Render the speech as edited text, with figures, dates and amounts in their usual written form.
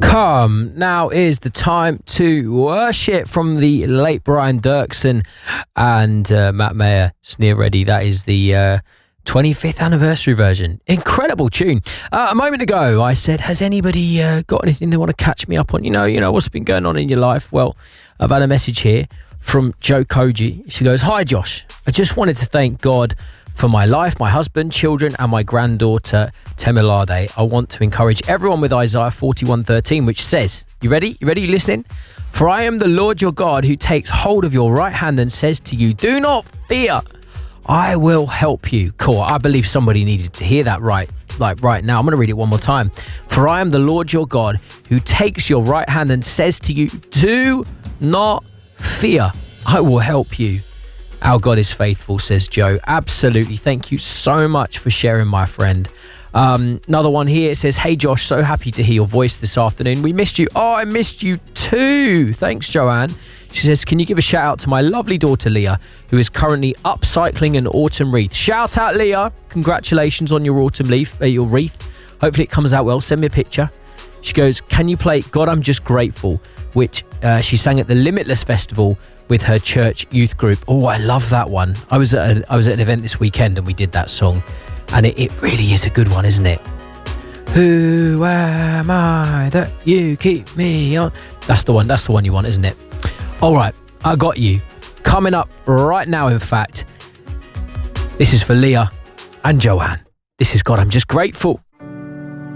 Come, now is the time to worship from the late Brian Dirksen and Matt Mayer, Sneer Ready. That is the 25th anniversary version. Incredible tune. A moment ago, I said, has anybody got anything they want to catch me up on? You know, what's been going on in your life? Well, I've had a message here from Joe Koji. She goes, "Hi, Josh. I just wanted to thank God for my life, my husband, children, and my granddaughter, Temilade. I want to encourage everyone with Isaiah 41:13, which says," you ready? You ready? You listening? "For I am the Lord your God who takes hold of your right hand and says to you, do not fear. I will help you." Cool. I believe somebody needed to hear that right now. I'm going to read it one more time. "For I am the Lord your God who takes your right hand and says to you, do not fear. I will help you." Our God is faithful, says Joe. Absolutely. Thank you so much for sharing, my friend. Another one here. It says, "Hey, Josh, so happy to hear your voice this afternoon. We missed you." Oh, I missed you too. Thanks, Joanne. She says, "Can you give a shout out to my lovely daughter, Leah, who is currently upcycling an autumn wreath?" Shout out, Leah. Congratulations on your autumn your wreath. Hopefully it comes out well. Send me a picture. She goes, "Can you play God, I'm Just Grateful," which she sang at the Limitless Festival with her church youth group. Oh, I love that one. I was at an event this weekend and we did that song, and it really is a good one, isn't it? Who am I that you keep me on? That's the one you want, isn't it? All right, I got you. Coming up right now, in fact, this is for Leah and Joanne. This is God, I'm Just Grateful.